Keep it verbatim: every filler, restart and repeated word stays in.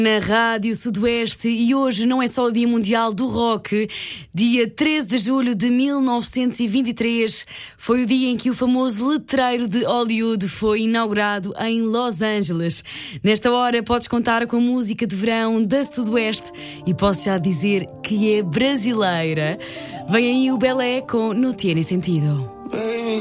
Na Rádio Sudoeste, e hoje não é só o Dia Mundial do Rock. Dia treze de julho de mil novecentos e vinte e três foi o dia em que o famoso letreiro de Hollywood foi inaugurado em Los Angeles. Nesta hora podes contar com a música de verão da Sudoeste e posso já dizer que é brasileira. Vem aí o Belé com No Tiene Sentido.